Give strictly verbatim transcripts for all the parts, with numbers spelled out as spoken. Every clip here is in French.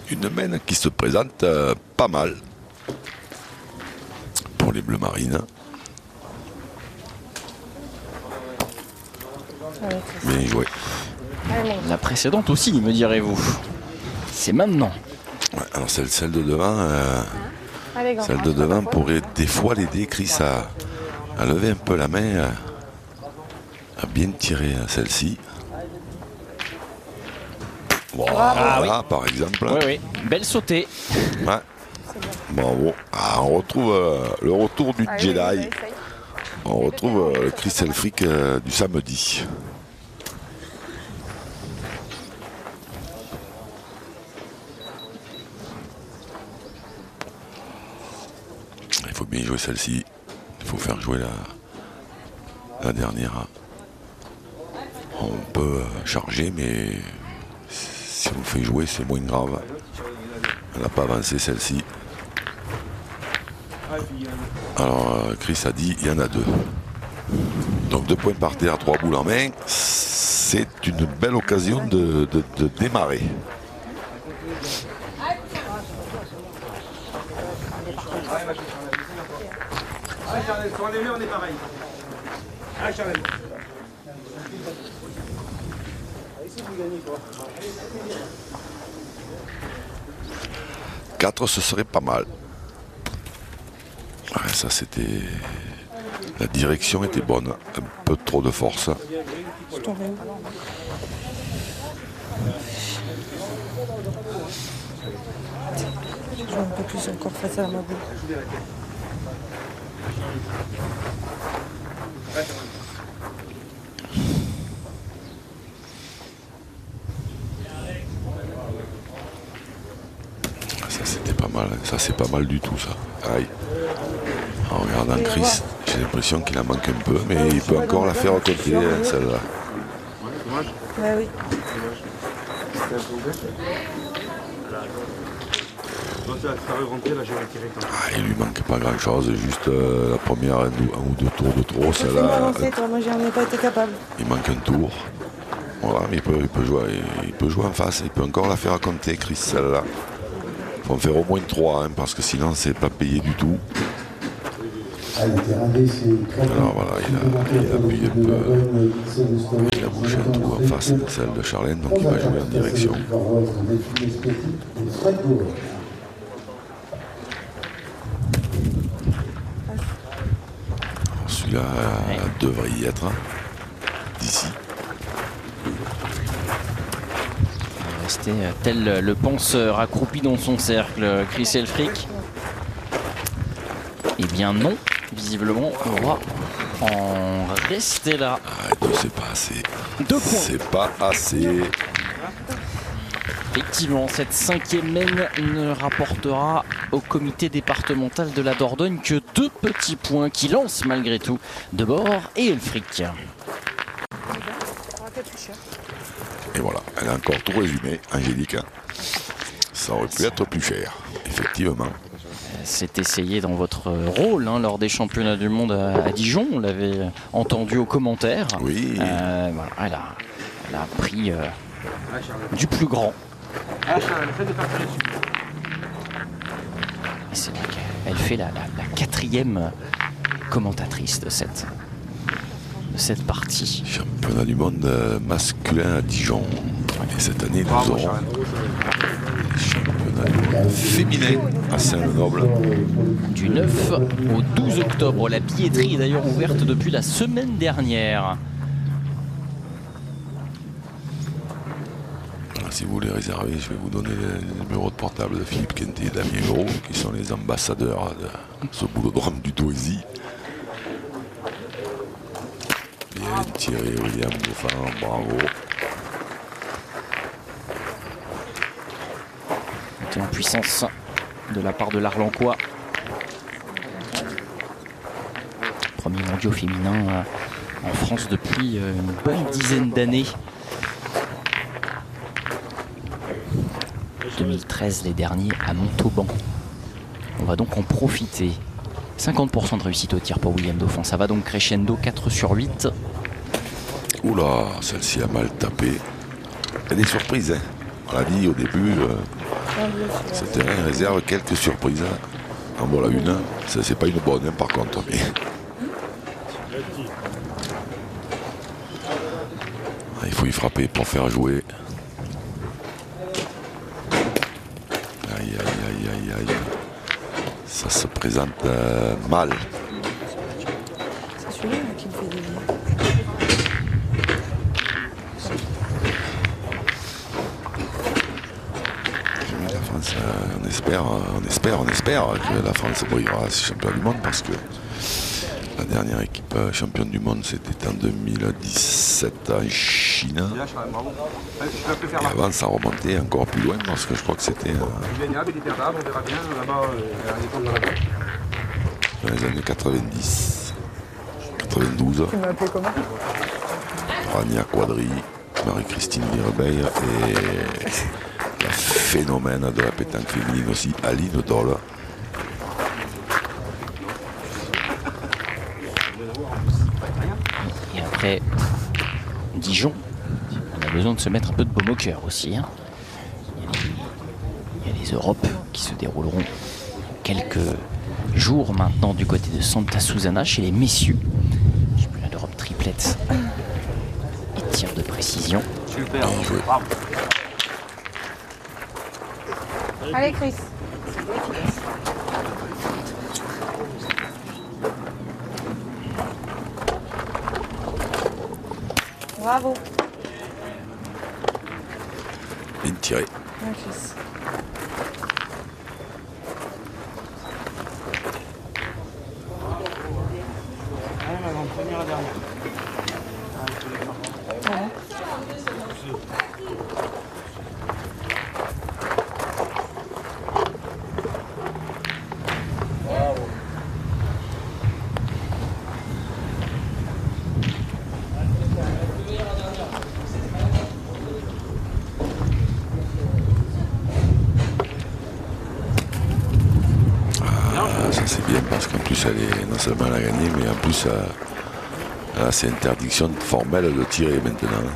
Une mène qui se présente euh, pas mal pour les Bleus Marines. Bien joué. La précédente aussi, me direz-vous. C'est maintenant. Ouais, alors celle, celle de devant, euh, celle de devant pourrait des fois l'aider, Chris, à, à lever un peu la main, à, à bien tirer celle-ci. Voilà, Ah, oui. par exemple. Oui, oui. Belle sautée. Ouais. Bravo. Ah, on retrouve euh, le retour du Ah, Jedi. oui, oui, On retrouve euh, le Chris Elfrick euh, du samedi. Il faut bien jouer celle-ci. Il faut faire jouer la, la dernière. On peut charger, mais si on fait jouer, c'est moins grave. Elle n'a pas avancé celle-ci. Alors Chris a dit il y en a deux. Donc deux points par terre, trois boules en main. C'est une belle occasion de, de, de démarrer. quatre, ce serait pas mal. Ouais, ça c'était... La direction était bonne. Un peu trop de force. Je t'en vais où? Je joue un peu plus encore face à ma boule. Ça c'était pas mal. Ça c'est pas mal du tout ça. Aïe. En regardant Chris, j'ai l'impression qu'il en manque un peu, mais il peut encore la faire côté celle-là. Ouais, oui. Ah, il lui manque pas grand chose, juste euh, la première un ou, un ou deux tours de trop, Tu celle-là. avancer, toi, moi j'en ai pas été capable. Il manque un tour. Voilà, mais il peut, il peut jouer, il peut jouer en face, il peut encore la faire à compter, Chris, celle-là. Il faut en faire au moins trois, hein, parce que sinon c'est pas payé du tout. Alors voilà, il a, il a appuyé un peu, il a bougé un trou en face de celle de Charlène, donc il va jouer en direction. Celui-là euh, devrait y être, d'ici. Resté tel le penseur accroupi dans son cercle, Chris Elfrick. Eh bien non, visiblement on va en rester là. Ah, deux, c'est pas assez. Deux points. C'est pas assez. Effectivement, cette cinquième mène ne rapportera au comité départemental de la Dordogne que deux petits points qui lancent malgré tout Debord et Elfrick. Et voilà, elle a encore tout résumé, Angélique. Ça aurait pu être plus cher, effectivement. C'est essayé dans votre rôle hein, lors des championnats du monde à, à Dijon, on l'avait entendu aux commentaires. Oui. Euh, voilà, elle, a, elle a pris euh, du plus grand. Et c'est là qu'elle fait la, la, la quatrième commentatrice de cette, de cette partie. Championnat du monde masculin à Dijon. Et cette année, nous aurons les championnats du monde féminin à Saint-Lenoble. Du neuf au douze octobre. La billetterie est d'ailleurs ouverte depuis la semaine dernière. Si vous voulez réserver, je vais vous donner les numéros de portable de Philippe Quenté et Damien Gros, qui sont les ambassadeurs de ce boulodrome du Doisy. Bien tiré, William Dauphin, bravo. Montée en puissance de la part de l'Arlancois. Premier mondial féminin en France depuis une bonne dizaine d'années. deux mille treize les derniers à Montauban. On va donc en profiter. cinquante pour cent de réussite au tir pour William Dauphin. Ça va donc crescendo, quatre sur huit. Oula, celle-ci a mal tapé. Elle est surprise, hein. On l'a dit au début, euh, ce terrain réserve quelques surprises. En voilà une, ça c'est pas une bonne hein, par contre. Mais... il faut y frapper pour faire jouer. Aïe aïe aïe aïe aïe. Ça se présente euh, mal. C'est celui-là qui me fait des liens. La France, euh, on espère, on espère, on espère que la France brillera champion du monde parce que la dernière équipe euh, championne du monde c'était en deux mille dix-sept en Chine. Et avant ça remontait encore plus loin parce que je crois que c'était euh, dans les années quatre-vingt-dix, quatre-vingt-douze. Tu m'as appelé comment? Rania Quadri, Marie-Christine Virabeil et la phénomène de la pétanque féminine aussi, Aline Doll. Et après Dijon, on a besoin de se mettre un peu de baume au cœur aussi. Hein. Il, y a les, il y a les Europes qui se dérouleront quelques jours maintenant du côté de Santa Susana chez les messieurs. Championnat d'Europe triplette et tir de précision. Super, joué. bravo. Allez, Chris. Bravo. Bien tiré. Ouais, Chris. Ouais, maman, première à dernière. Ouais. Ah, ça c'est bien parce qu'en plus elle est non seulement elle a gagné mais en plus euh, elle a ses interdictions formelles de tirer maintenant.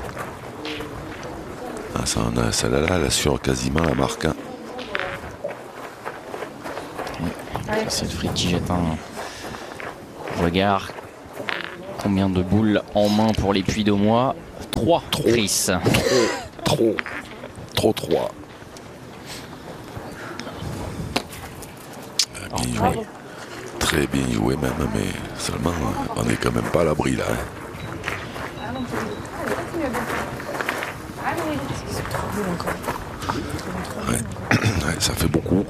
Ah, ça, on a, celle-là elle assure quasiment la marque. Hein. C'est le fric qui jette un regard. Combien de boules en main pour les Puy d'Aumois? Trois. Chris. Trop, trop, trop trois. Bien joué. Bravo. Très bien joué même, mais seulement on n'est quand même pas à l'abri là. Hein. Ouais. Ouais, ça fait beaucoup.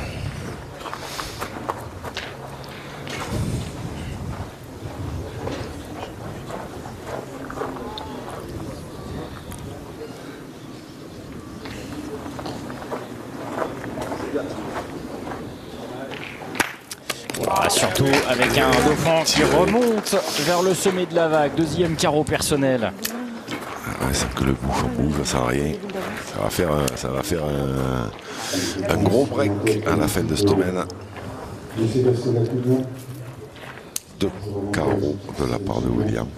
Ah, surtout avec un dauphin qui remonte vers le sommet de la vague. Deuxième carreau personnel. Ouais, c'est que le bouchon bouge, ça sert à rien. Ça va faire, un, ça va faire un, un gros break à la fin de cette semaine. Deux carreaux de la part de William.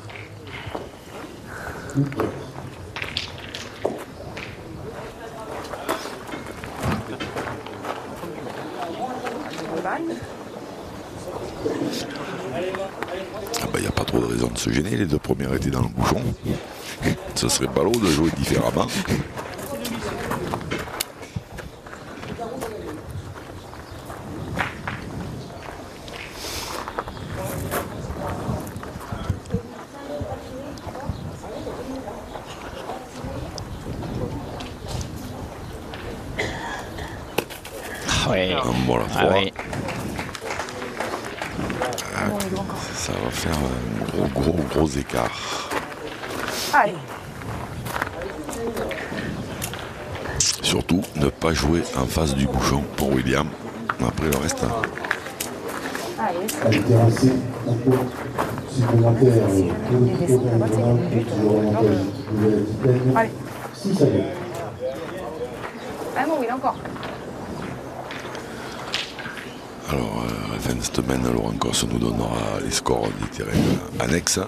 Ah bah, y a pas trop de raison de se gêner, les deux premières étaient dans le bouchon. Ce serait ballot de jouer différemment. Ah ouais. Un bon à Ah trois. ouais. Ah, ça va faire un gros gros gros écart. Allez. Surtout ne pas jouer en face du bouchon pour William. Après le reste. Hein. Allez. Altérancé, un peu supplémentaire pour le Pico Canadien, toujours remonté de la Titane. Allez. six à deux. Ah non, il a encore. Alors, euh, à la fin de cette semaine, Laurent Corse nous donnera les scores des terrains annexes.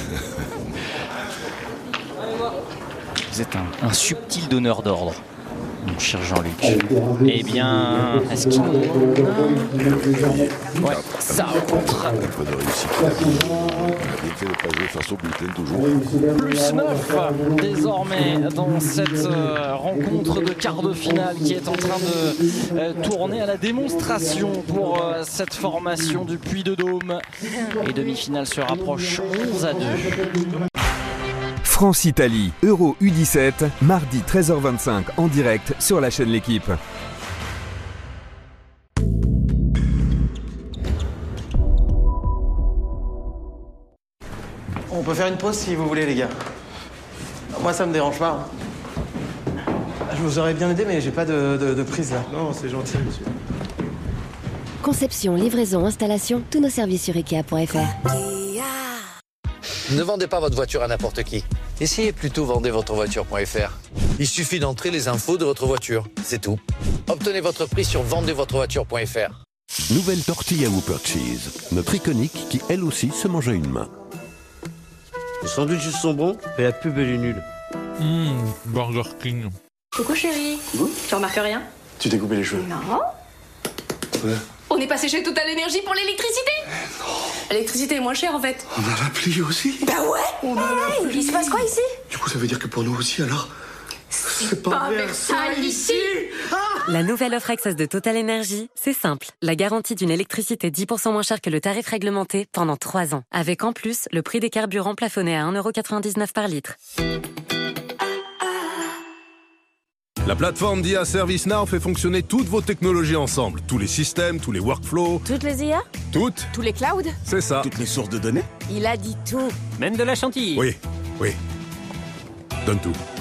Vous êtes un, un subtil donneur d'ordre. mon cher Jean-Luc. Eh bien, est-ce qu'il... Ouais, ça rencontre. Un peu de réussite. Il a bien fait de pas jouer face au bulletin toujours. Plus neuf désormais dans cette euh, rencontre de quart de finale qui est en train de euh, tourner à la démonstration pour euh, cette formation du Puy-de-Dôme. Et demi-finale se rapproche onze à deux. France-Italie, Euro U dix-sept, mardi treize heures vingt-cinq en direct sur la chaîne L'Équipe. On peut faire une pause si vous voulez, les gars. Moi, ça me dérange pas. Je vous aurais bien aidé, mais j'ai pas de, de, de prise là. Non, c'est gentil, monsieur. Conception, livraison, installation, tous nos services sur Ikea point F R. Ne vendez pas votre voiture à n'importe qui. Essayez plutôt vendez votre voiture point F R. Il suffit d'entrer les infos de votre voiture, c'est tout. Obtenez votre prix sur vendez votre voiture point F R. Nouvelle tortilla Whopper Cheese, notre iconique qui elle aussi se mange à une main. Les sandwichs sont bons, mais la pub elle est nulle. Mmh, Burger King. Coucou chérie. Mmh. Tu remarques rien? Tu t'es coupé les cheveux? Non. Ouais. On est passé chez Total Énergie pour l'électricité. Non. L'électricité est moins chère en fait. On a la pluie aussi. Bah ouais. On a hey, la pluie. Il se passe quoi ici? Du coup ça veut dire que pour nous aussi alors? C'est pas Versailles ici. Ah, la nouvelle offre Access de Total Énergie, c'est simple. La garantie d'une électricité dix pour cent moins chère que le tarif réglementé pendant trois ans. Avec en plus le prix des carburants plafonné à un euro quatre-vingt-dix-neuf par litre. La plateforme d'I A ServiceNow fait fonctionner toutes vos technologies ensemble. Tous les systèmes, tous les workflows. Toutes les I A? Toutes. Tous les clouds? C'est ça. Toutes les sources de données? Il a dit tout. Même de la chantilly. Oui, oui. Donne tout.